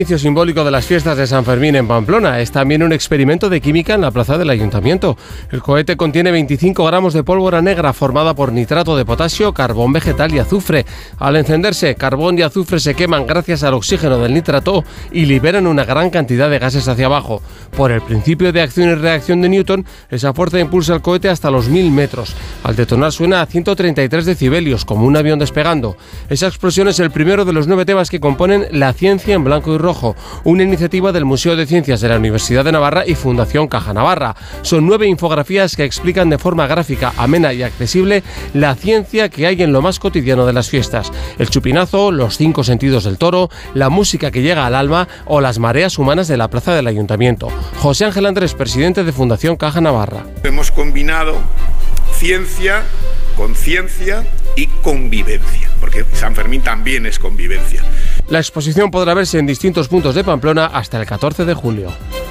Inicio simbólico de las fiestas de San Fermín en Pamplona. Es también un experimento de química en la plaza del Ayuntamiento. El cohete contiene 25 gramos de pólvora negra formada por nitrato de potasio, carbón vegetal y azufre. Al encenderse, carbón y azufre se queman gracias al oxígeno del nitrato y liberan una gran cantidad de gases hacia abajo. Por el principio de acción y reacción de Newton, esa fuerza impulsa el cohete hasta los 1000 metros. Al detonar suena a 133 decibelios, como un avión despegando. Esa explosión es el primero de los 9 temas que componen La ciencia en blanco y rojo, una iniciativa del Museo de Ciencias de la Universidad de Navarra y Fundación Caja Navarra. Son 9 infografías que explican de forma gráfica, amena y accesible la ciencia que hay en lo más cotidiano de las fiestas. El chupinazo, los 5 sentidos del toro, la música que llega al alma o las mareas humanas de la plaza del Ayuntamiento. José Ángel Andrés, presidente de Fundación Caja Navarra. Hemos combinado ciencia, conciencia y convivencia, porque San Fermín también es convivencia. La exposición podrá verse en distintos puntos de Pamplona hasta el 14 de julio.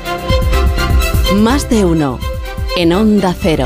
Más de uno en Onda Cero.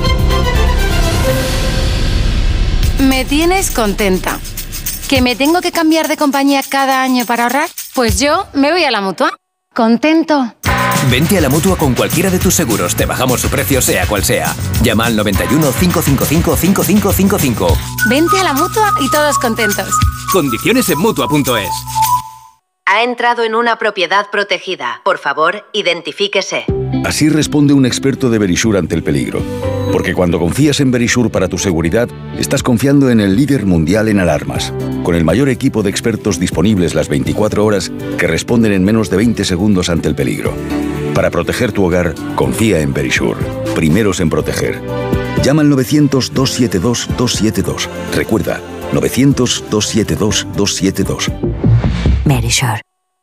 Me tienes contenta. ¿Que me tengo que cambiar de compañía cada año para ahorrar? Pues yo me voy a la Mutua. Contento. Vente a la Mutua con cualquiera de tus seguros. Te bajamos su precio sea cual sea. Llama al 91 555 5555. Vente a la Mutua y todos contentos. Condiciones en Mutua.es. Ha entrado en una propiedad protegida. Por favor, identifíquese. Así responde un experto de Verisure ante el peligro. Porque cuando confías en Verisure para tu seguridad, estás confiando en el líder mundial en alarmas, con el mayor equipo de expertos disponibles las 24 horas que responden en menos de 20 segundos ante el peligro. Para proteger tu hogar, confía en Verisure. Primeros en proteger. Llama al 900-272-272. Recuerda, 900-272-272. Verisure.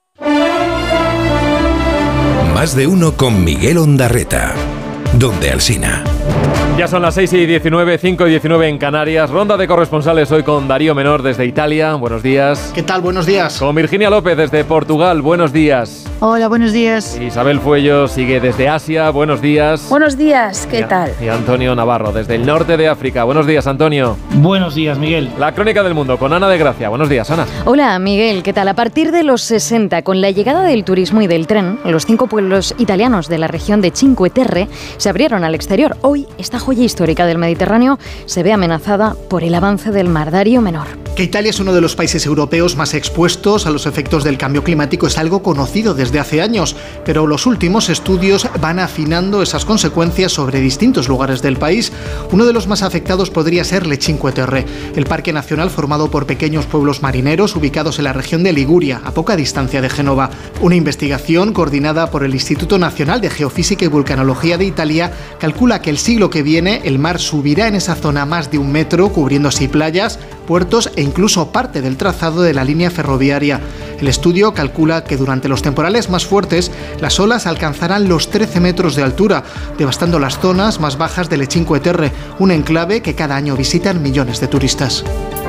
Más de uno con Miguel Ondarreta. Donde Alsina. Ya son las 6:19, 5:19 en Canarias. Ronda de corresponsales hoy con Darío Menor desde Italia. Buenos días. ¿Qué tal? Buenos días. Con Virginia López desde Portugal. Buenos días. Hola, buenos días. Isabel Fuello sigue desde Asia. Buenos días. Buenos días, ¿qué tal? Y Antonio Navarro desde el norte de África. Buenos días, Antonio. Buenos días, Miguel. La crónica del mundo con Ana de Gracia. Buenos días, Ana. Hola, Miguel. ¿Qué tal? A partir de los 60, con la llegada del turismo y del tren, los 5 pueblos italianos de la región de Cinque Terre se abrieron al exterior. Hoy, esta joya histórica del Mediterráneo se ve amenazada por el avance del Mar. Darío Menor. Que Italia es uno de los países europeos más expuestos a los efectos del cambio climático es algo conocido desde hace años, pero los últimos estudios van afinando esas consecuencias sobre distintos lugares del país. Uno de los más afectados podría ser Le Cinque Terre, el parque nacional formado por pequeños pueblos marineros ubicados en la región de Liguria, a poca distancia de Génova. Una investigación coordinada por el Instituto Nacional de Geofísica y Vulcanología de Italia calcula que el siglo que viene el mar subirá en esa zona más de 1 metro, cubriendo así playas, puertos e incluso parte del trazado de la línea ferroviaria. El estudio calcula que durante los temporales más fuertes las olas alcanzarán los 13 metros de altura, devastando las zonas más bajas de Le Cinque Terre, un enclave que cada año visitan millones de turistas.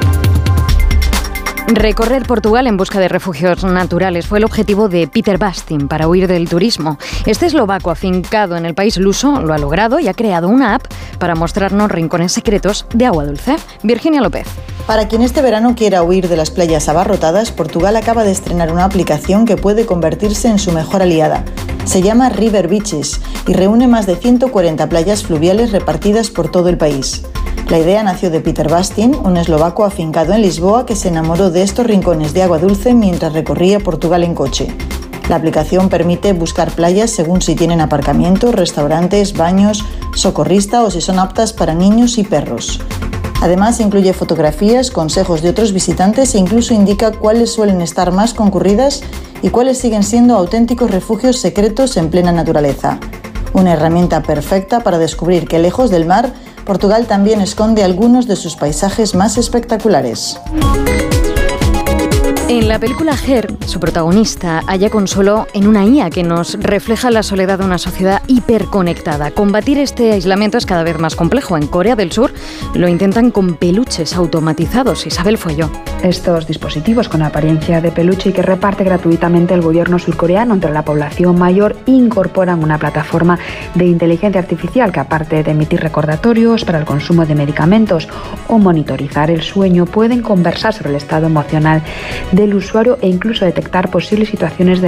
Recorrer Portugal en busca de refugios naturales fue el objetivo de Peter Bastin para huir del turismo. Este eslovaco afincado en el país luso lo ha logrado y ha creado una app para mostrarnos rincones secretos de agua dulce. Virginia López. Para quien este verano quiera huir de las playas abarrotadas, Portugal acaba de estrenar una aplicación que puede convertirse en su mejor aliada. Se llama River Beaches y reúne más de 140 playas fluviales repartidas por todo el país. La idea nació de Peter Bastin, un eslovaco afincado en Lisboa que se enamoró de estos rincones de agua dulce mientras recorría Portugal en coche. La aplicación permite buscar playas según si tienen aparcamientos, restaurantes, baños, socorrista o si son aptas para niños y perros. Además, incluye fotografías, consejos de otros visitantes e incluso indica cuáles suelen estar más concurridas y cuáles siguen siendo auténticos refugios secretos en plena naturaleza. Una herramienta perfecta para descubrir que lejos del mar, Portugal también esconde algunos de sus paisajes más espectaculares. En la película Her, su protagonista halla consuelo en una IA que nos refleja la soledad de una sociedad hiperconectada. Combatir este aislamiento es cada vez más complejo. En Corea del Sur lo intentan con peluches automatizados. Isabel Fuello. Estos dispositivos con apariencia de peluche y que reparte gratuitamente el gobierno surcoreano entre la población mayor incorporan una plataforma de inteligencia artificial que, aparte de emitir recordatorios para el consumo de medicamentos o monitorizar el sueño, pueden conversar sobre el estado emocional del usuario e incluso detectar posibles situaciones de